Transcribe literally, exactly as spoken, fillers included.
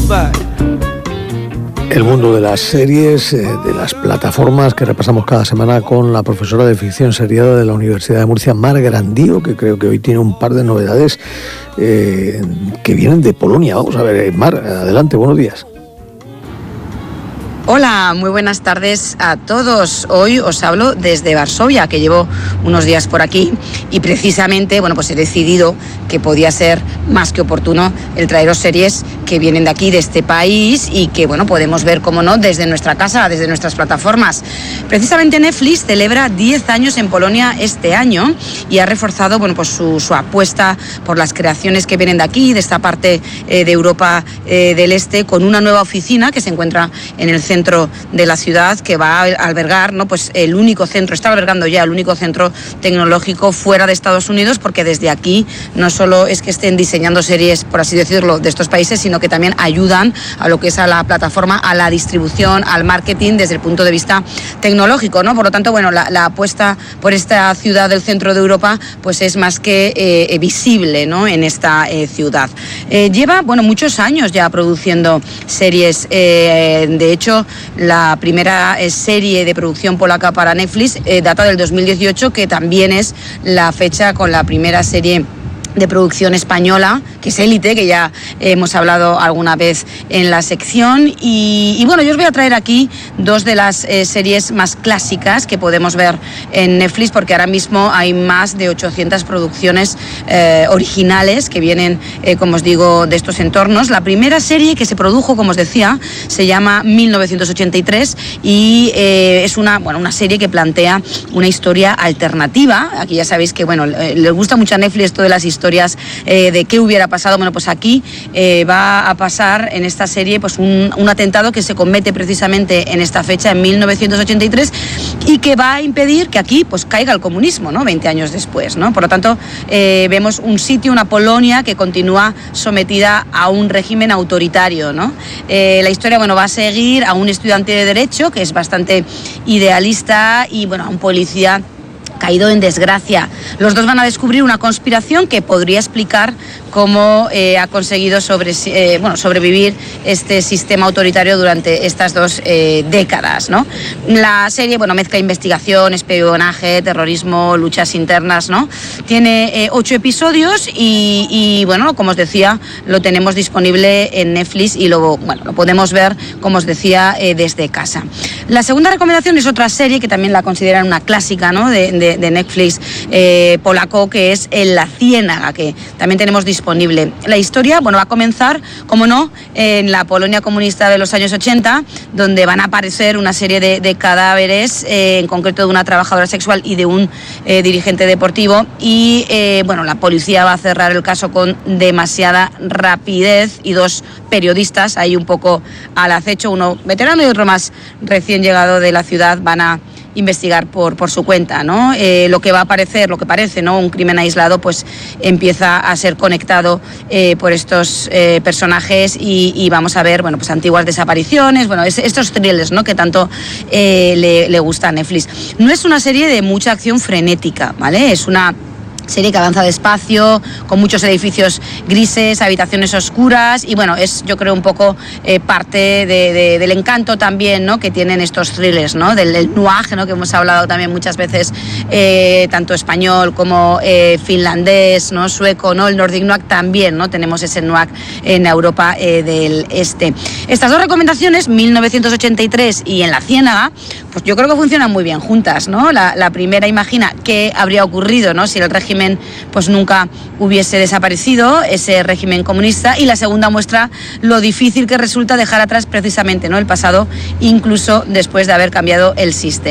back. El mundo de las series, eh, de las plataformas que repasamos cada semana con la profesora de ficción seriada de la Universidad de Murcia, Mar Grandío, que creo que hoy tiene un par de novedades eh, que vienen de Polonia. Vamos a ver, Mar, adelante, buenos días. Hola, muy buenas tardes a todos. Hoy os hablo desde Varsovia, que llevo unos días por aquí y precisamente, bueno, pues he decidido que podía ser más que oportuno el traeros series que vienen de aquí, de este país y que, bueno, podemos ver, como no, desde nuestra casa, desde nuestras plataformas. Precisamente Netflix celebra diez años en Polonia este año y ha reforzado, bueno, pues su, su apuesta por las creaciones que vienen de aquí, de esta parte eh, de Europa eh, del Este, con una nueva oficina que se encuentra en el centro centro de la ciudad, que va a albergar, ¿no?, pues el único centro, está albergando ya el único centro tecnológico fuera de Estados Unidos, porque desde aquí no solo es que estén diseñando series, por así decirlo, de estos países, sino que también ayudan a lo que es a la plataforma, a la distribución, al marketing desde el punto de vista tecnológico, ¿no? Por lo tanto, bueno, la, la apuesta por esta ciudad del centro de Europa pues es más que eh, visible, ¿no?, en esta eh, ciudad. Eh, lleva, bueno, muchos años ya produciendo series, eh, de hecho la primera eh, serie de producción polaca para Netflix eh, data del dos mil dieciocho, que también es la fecha con la primera serie de producción española, que es Élite, que ya hemos hablado alguna vez en la sección. Y, y bueno, yo os voy a traer aquí dos de las eh, series más clásicas que podemos ver en Netflix, porque ahora mismo hay más de ochocientas producciones eh, originales que vienen, eh, como os digo, de estos entornos. La primera serie que se produjo, como os decía, se llama mil novecientos ochenta y tres y eh, es una, bueno, una serie que plantea una historia alternativa. Aquí ya sabéis que, bueno, le gusta mucho a Netflix esto de las historias historias eh, de qué hubiera pasado. Bueno, pues aquí eh, va a pasar en esta serie pues un, un atentado que se comete precisamente en esta fecha, en mil novecientos ochenta y tres, y que va a impedir que aquí pues caiga el comunismo, ¿no?, veinte años después, ¿no? Por lo tanto, eh, vemos un sitio, una Polonia que continúa sometida a un régimen autoritario, ¿no? Eh, la historia, bueno, va a seguir a un estudiante de Derecho que es bastante idealista y, bueno, a un policía caído en desgracia. Los dos van a descubrir una conspiración que podría explicar cómo eh, ha conseguido sobre, eh, bueno, sobrevivir este sistema autoritario durante estas dos eh, décadas, ¿no? La serie, bueno, mezcla investigación, espionaje, terrorismo, luchas internas, ¿no? Tiene eh, ocho episodios y, y, bueno, como os decía, lo tenemos disponible en Netflix y lo, bueno, lo podemos ver, como os decía, eh, desde casa. La segunda recomendación es otra serie que también la consideran una clásica, ¿no?, de, de de Netflix eh, polaco, que es La Ciénaga, que también tenemos disponible. La historia, bueno, va a comenzar, como no, en la Polonia comunista de los años ochenta, donde van a aparecer una serie de, de cadáveres, eh, en concreto de una trabajadora sexual y de un eh, dirigente deportivo, y eh, bueno, la policía va a cerrar el caso con demasiada rapidez y dos periodistas ahí un poco al acecho, uno veterano y otro más recién llegado de la ciudad, van a investigar por, por su cuenta, ¿no? Eh, lo que va a parecer, lo que parece, ¿no?, un crimen aislado, pues empieza a ser conectado eh, por estos eh, personajes y, y vamos a ver, bueno, pues antiguas desapariciones, bueno, es, estos thrillers, ¿no?, que tanto eh, le, le gusta a Netflix. No es una serie de mucha acción frenética, ¿vale? Es una serie que avanza despacio, con muchos edificios grises, habitaciones oscuras y, bueno, es, yo creo, un poco eh, parte de, de, del encanto también, ¿no?, que tienen estos thrillers, ¿no?, del, del noir, ¿no?, que hemos hablado también muchas veces, eh, tanto español como eh, finlandés, ¿no?, sueco, ¿no?, el Nordic noir también, ¿no?, tenemos ese noir en Europa eh, del Este. Estas dos recomendaciones, mil novecientos ochenta y tres y En la Ciénaga, pues yo creo que funcionan muy bien juntas, ¿no? La, la primera imagina qué habría ocurrido, ¿no?, si el régimen pues nunca hubiese desaparecido, ese régimen comunista, y la segunda muestra lo difícil que resulta dejar atrás precisamente, ¿no?, el pasado, incluso después de haber cambiado el sistema.